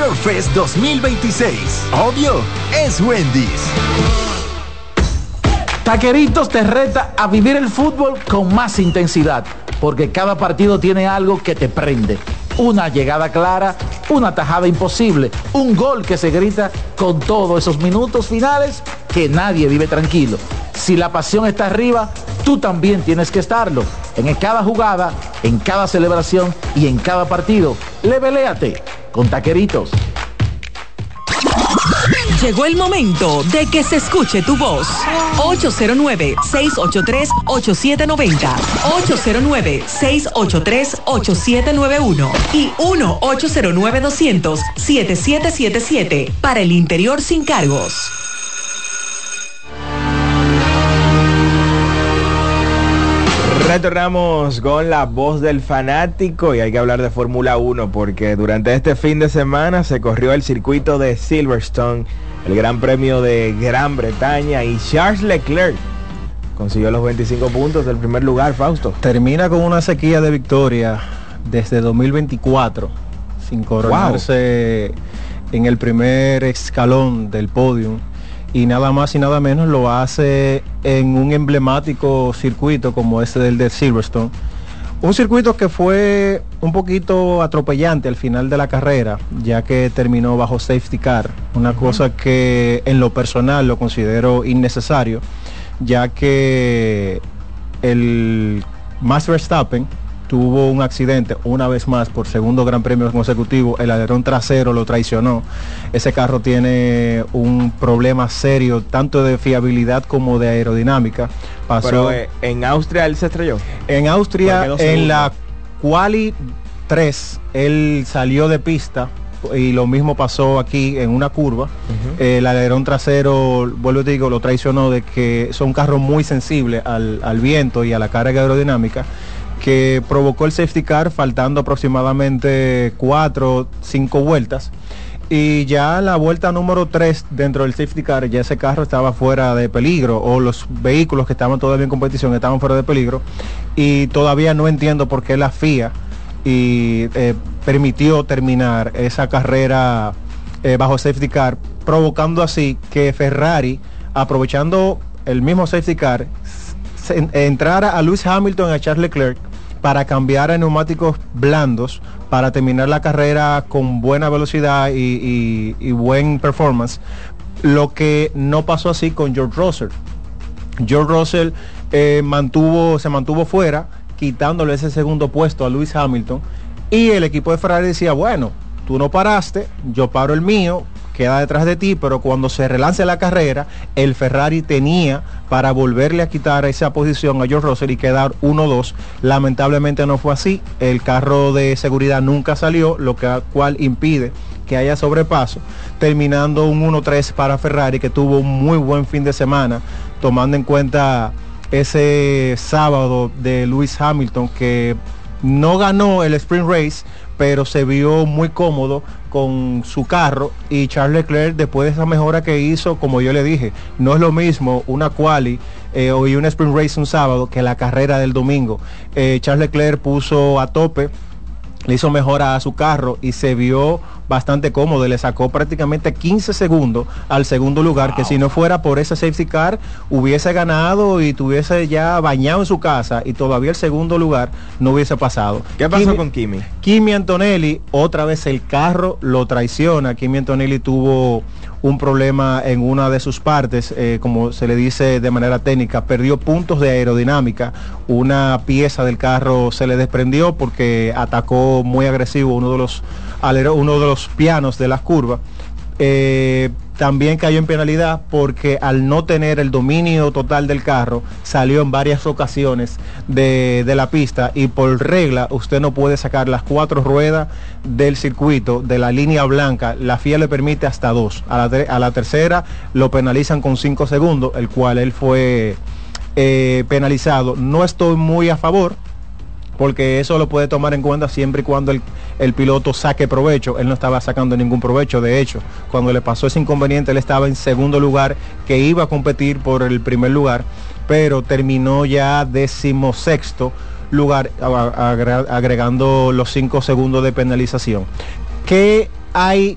Motor Fest 2026. Obvio, es Wendy's. Taqueritos te reta a vivir el fútbol con más intensidad, porque cada partido tiene algo que te prende. Una llegada clara, una tajada imposible, un gol que se grita con todos esos minutos finales que nadie vive tranquilo. Si la pasión está arriba, tú también tienes que estarlo. En cada jugada, en cada celebración y en cada partido, leveléate con Taqueritos. Llegó el momento de que se escuche tu voz. 809-683-8790, 809-683-8791 y 1-809-200-7777 para el interior sin cargos. Retornamos con la voz del fanático y hay que hablar de Fórmula 1 porque durante este fin de semana se corrió el circuito de Silverstone, el Gran Premio de Gran Bretaña, y Charles Leclerc consiguió los 25 puntos del primer lugar. Fausto, termina con una sequía de victoria desde 2024 sin coronarse en el primer escalón del podium, y nada más y nada menos lo hace en un emblemático circuito como este del de Silverstone. Un circuito que fue un poquito atropellante al final de la carrera, ya que terminó bajo safety car, una cosa que en lo personal lo considero innecesario, ya que el Max Verstappen tuvo un accidente una vez más por segundo gran premio consecutivo. El alerón trasero lo traicionó. Ese carro tiene un problema serio tanto de fiabilidad como de aerodinámica. Pero en Austria él se estrelló. En Austria, en la Quali 3, él salió de pista y lo mismo pasó aquí en una curva. El alerón trasero, vuelvo a decir, lo traicionó, de que son carros muy sensibles al viento y a la carga aerodinámica, que provocó el safety car faltando aproximadamente 4 o 5 vueltas, y ya la vuelta número 3 dentro del safety car ya ese carro estaba fuera de peligro, o los vehículos que estaban todavía en competición estaban fuera de peligro, y todavía no entiendo por qué la FIA permitió terminar esa carrera bajo safety car, provocando así que Ferrari, aprovechando el mismo safety car, entrara a Lewis Hamilton y a Charles Leclerc para cambiar a neumáticos blandos para terminar la carrera con buena velocidad y buen performance, lo que no pasó así con George Russell. George Russell se mantuvo fuera, quitándole ese segundo puesto a Lewis Hamilton, y el equipo de Ferrari decía, bueno, tú no paraste, yo paro el mío, queda detrás de ti, pero cuando se relance la carrera, el Ferrari tenía para volverle a quitar esa posición a George Russell y quedar 1-2. Lamentablemente no fue así, el carro de seguridad nunca salió, lo cual impide que haya sobrepaso, terminando un 1-3 para Ferrari, que tuvo un muy buen fin de semana, tomando en cuenta ese sábado de Lewis Hamilton, que no ganó el sprint race, pero se vio muy cómodo con su carro, y Charles Leclerc, después de esa mejora que hizo, como yo le dije, no es lo mismo una quali y una sprint race un sábado que la carrera del domingo. Charles Leclerc puso a tope, le hizo mejora a su carro y se vio bastante cómodo, le sacó prácticamente 15 segundos al segundo lugar, que si no fuera por ese safety car hubiese ganado y tuviese ya bañado en su casa, y todavía el segundo lugar no hubiese pasado. ¿Qué pasó con Kimi? Kimi Antonelli, otra vez el carro lo traiciona. Kimi Antonelli tuvo un problema en una de sus partes, como se le dice de manera técnica, perdió puntos de aerodinámica, una pieza del carro se le desprendió porque atacó muy agresivo uno de los pianos de las curvas. También cayó en penalidad porque al no tener el dominio total del carro, salió en varias ocasiones de la pista, y por regla usted no puede sacar las 4 ruedas del circuito de la línea blanca. La FIA le permite hasta 2. A la tercera lo penalizan con 5 segundos, el cual él fue penalizado. No estoy muy a favor, porque eso lo puede tomar en cuenta siempre y cuando el piloto saque provecho. Él no estaba sacando ningún provecho. De hecho, cuando le pasó ese inconveniente, él estaba en segundo lugar, que iba a competir por el primer lugar, pero terminó ya 16º lugar, agregando los 5 segundos de penalización. ¿Qué hay